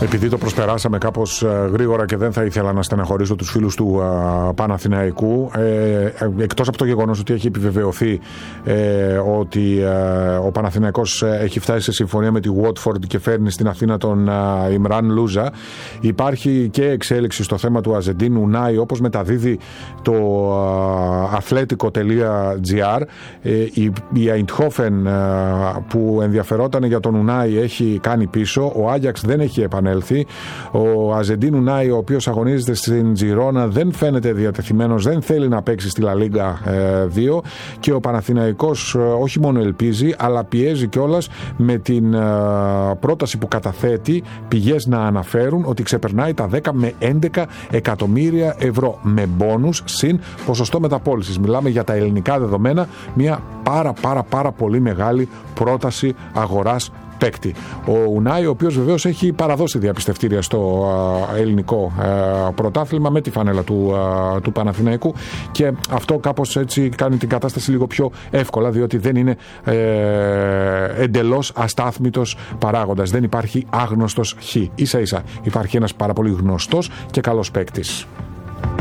Επειδή το προσπεράσαμε κάπως γρήγορα και δεν θα ήθελα να στεναχωρήσω τους φίλους του Παναθηναϊκού, εκτός από το γεγονός ότι έχει επιβεβαιωθεί ότι ο Παναθηναϊκός έχει φτάσει σε συμφωνία με τη Watford και φέρνει στην Αθήνα τον Ιμράν Λούζα, υπάρχει και εξέλιξη στο θέμα του Αζεντίν Ουνάι, όπως μεταδίδει το atletico.gr. Η Eindhoven που ενδιαφερόταν για τον Ουνάι έχει κάνει πίσω, ο Άγιαξ δεν έχει επανέλθει, ο Αζεντίν Ουνάι, ο οποίος αγωνίζεται στην Τζιρόνα, δεν φαίνεται διατεθειμένος, δεν θέλει να παίξει στη Λα Λίγκα 2, και ο Παναθηναϊκός όχι μόνο ελπίζει αλλά πιέζει κιόλας με την πρόταση που καταθέτει, πηγές να αναφέρουν ότι ξεπερνάει τα 10 με 11 εκατομμύρια ευρώ με μπόνους συν ποσοστό μεταπώλησης. Μιλάμε για τα ελληνικά δεδομένα μια πάρα πολύ μεγάλη πρόταση αγοράς παίκτη. Ο Ουνάι, ο οποίος βεβαίως έχει παραδώσει διαπιστευτήρια στο ελληνικό πρωτάθλημα με τη φανέλα του Παναθηναϊκού, και αυτό κάπως έτσι κάνει την κατάσταση λίγο πιο εύκολα, διότι δεν είναι εντελώς αστάθμητος παράγοντας. Δεν υπάρχει άγνωστος χ. Ίσα ίσα υπάρχει ένας πάρα πολύ γνωστός και καλός παίκτης.